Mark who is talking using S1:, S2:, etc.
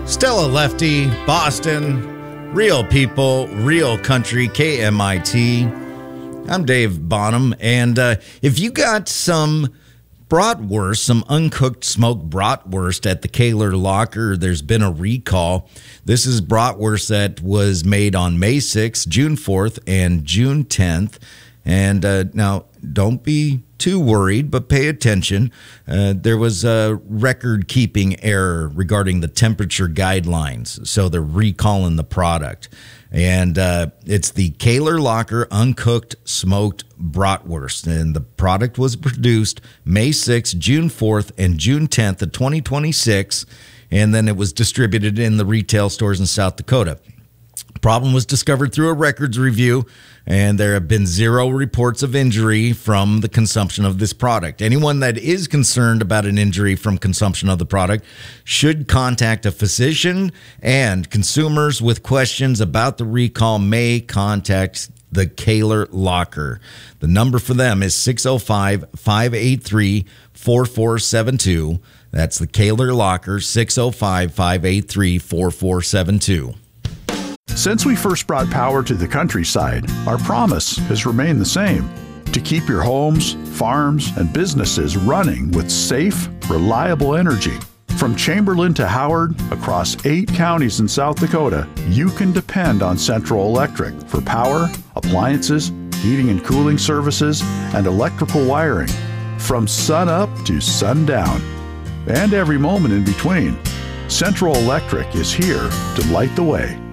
S1: Stella Lefty, Boston, real people, real country, KMIT. I'm Dave Bonham, and if you got some bratwurst, some uncooked smoked bratwurst at the Kaler Locker, there's been a recall. This is bratwurst that was made on May 6th, June 4th, and June 10th. And now, don't be too worried, but pay attention. There was a record-keeping error regarding the temperature guidelines, so they're recalling the product. And it's the Kaler Locker Uncooked Smoked Bratwurst. And the product was produced May 6th, June 4th, and June 10th of 2026. And then it was distributed in the retail stores in South Dakota. Problem was discovered through a records review, and there have been 0 reports of injury from the consumption of this product. Anyone that is concerned about an injury from consumption of the product should contact a physician, and consumers with questions about the recall may contact the Kaler Locker. The number for them is 605-583-4472. That's the Kaler Locker, 605-583-4472.
S2: Since we first brought power to the countryside, our promise has remained the same: to keep your homes, farms, and businesses running with safe, reliable energy. From Chamberlain to Howard, across 8 counties in South Dakota, you can depend on Central Electric for power, appliances, heating and cooling services, and electrical wiring. From sun up to sundown, and every moment in between, Central Electric is here to light the way.